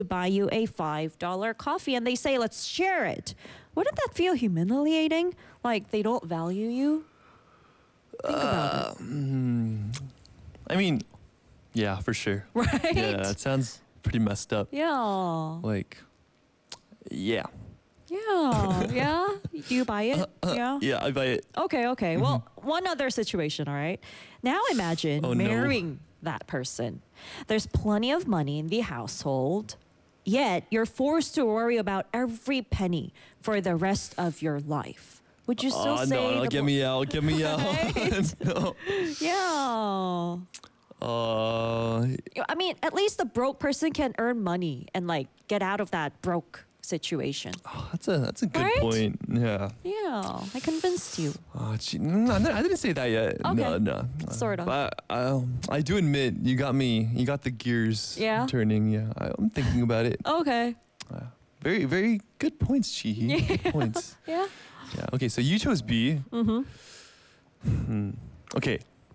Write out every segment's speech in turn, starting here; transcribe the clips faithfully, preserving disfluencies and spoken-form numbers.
buy you a five dollar coffee and they say, let's share it. Wouldn't that feel humiliating? Like they don't value you? Think about it. Mm, I mean, yeah, for sure. Right? Yeah, that sounds pretty messed up. Yeah. Like, yeah. Yeah. Yeah. Do you buy it? Yeah. Yeah, I buy it. Okay, okay. Well, one other situation, all right? Now imagine Oh, no. marrying that person. There's plenty of money in the household, yet you're forced to worry about every penny for the rest of your life. Would you still Oh, say no, no, the get pl- me out, get me out. Right? No. Yeah. Uh, I mean, at least the broke person can earn money and like get out of that broke situation. that's a that's a good Right? point. Yeah. Yeah, I convinced you. Oh, gee, no, no, I didn't say that yet. No, Okay. no. Sort of. But um, I do admit you got me. You got the gears Yeah? turning. Yeah, I, I'm thinking about it. Okay. Uh, very, very good points, Chihi. Good points. Yeah. Yeah. Okay, so you chose B. Mm-hmm. Hmm. Okay.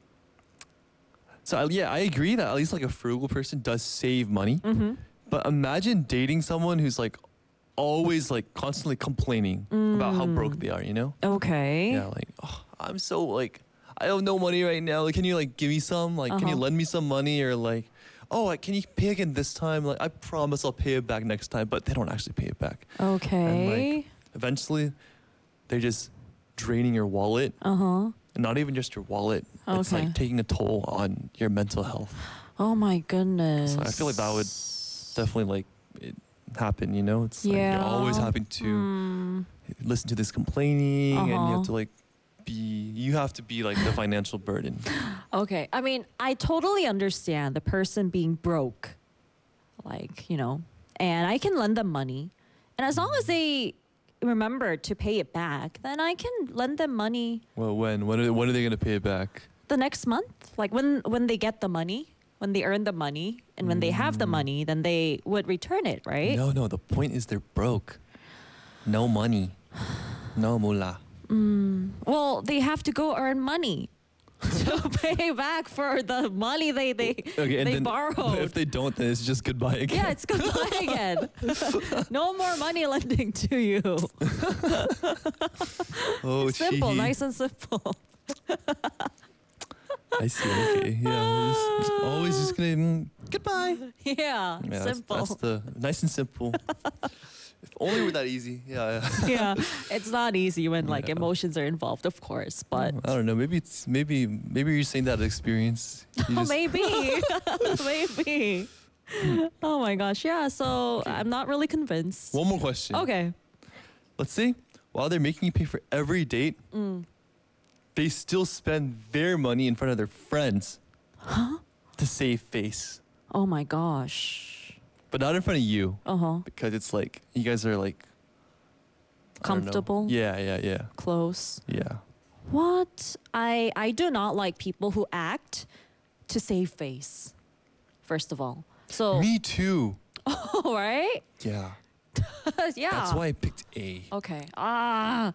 So I- yeah, I agree that at least like a frugal person does save money. Mm-hmm. But imagine dating someone who's like always like constantly complaining about how broke they are. You know? Okay. Yeah. Like, oh, I'm so like I have no money right now. Like, can you like give me some? Like, can you Uh-huh. lend me some money? Or like, oh, like, can you pay again this time? Like, I promise I'll pay it back next time. But they don't actually pay it back. Okay. Eventually, they're just draining your wallet. Uh-huh. And not even just your wallet. It's Okay. like taking a toll on your mental health. Oh my goodness. So I feel like that would definitely like it happen, you know? It's like Yeah. you're always having to Mm, listen to this complaining and you Uh-huh. have to like be you have to be like the financial burden. okay. I mean, I totally understand the person being broke. Like, you know, and I can lend them money. And as long as they remember to pay it back, then I can lend them money Well, when when are, when are they gonna pay it back? the next month. Like when when they get the money, when they earn the money, and when they have the money, then they would return it, right? No, no. The point is they're broke. No money. No moolah. Well, they have to go earn money to pay back for the money they they Okay, and they then borrowed. if they don't, then it's just goodbye again. Yeah, it's goodbye again. No more money lending to you. Oh, Simple, Shihi. nice and simple. I see. Okay, yeah. Just, always just gonna mm, goodbye. Yeah, Yeah, that's, simple. that's the nice and simple. If only we're that easy. Yeah, yeah. Yeah, it's not easy when like Yeah. emotions are involved, of course, but I don't know. Maybe it's maybe maybe you're saying that experience. You oh, just- maybe, maybe. Oh my gosh, yeah. So I'm not really convinced. One more question. Okay. Let's say while they're making you pay for every date, Mm. they still spend their money in front of their friends to save face, Oh my gosh. but not in front of you Uh huh. because it's like you guys are like I don't know. Comfortable. Yeah, yeah, yeah, Close. yeah. What? I I do not like people who act to save face. First of all. So Me too. oh, right? Yeah. Yeah. That's why I picked A. Okay. Ah.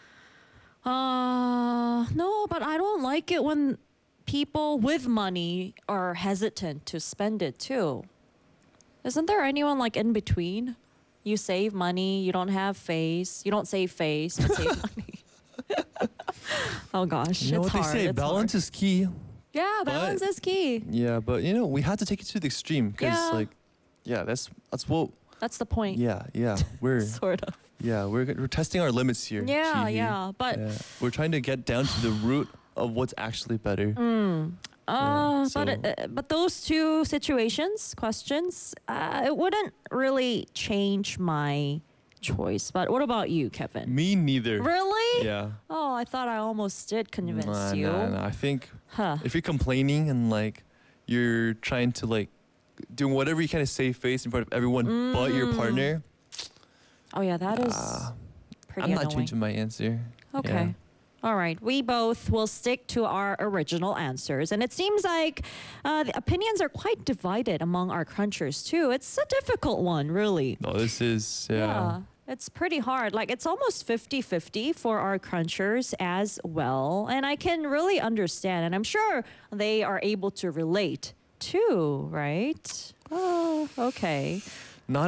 Uh no, but I don't like it when people with money are hesitant to spend it too. Isn't there anyone like in between? You save money, you don't have face, you don't save face, but save money. Oh gosh, You know it's what hard. they say? it's Balance hard. is key. Yeah, balance is key. Yeah, but you know we had to take it to the extreme because Yeah. like, yeah, that's that's what. That's the point. Yeah, yeah, we're Sort of. yeah we're we're testing our limits here. Yeah, Chihi. yeah. But Yeah. We're trying to get down to the root of what's actually better. Mm. Uh, so- but uh, but those two situations, questions, uh, it wouldn't really change my choice. But what about you, Kevin? Me neither. Really? Yeah. Oh, I thought I almost did convince Nah, you. nah, nah. I think Huh. if you're complaining and like you're trying to like do whatever you can to save face in front of everyone but your Mm. partner, Oh yeah, that is Ah, pretty I'm not annoying. changing my answer. Okay. All right. We both will stick to our original answers. And it seems like uh, the opinions are quite divided among our crunchers, too. It's a difficult one, really. No, this is yeah. It's pretty hard. Like, it's almost fifty-fifty for our crunchers as well. And I can really understand. And I'm sure they are able to relate too, right? Oh, okay.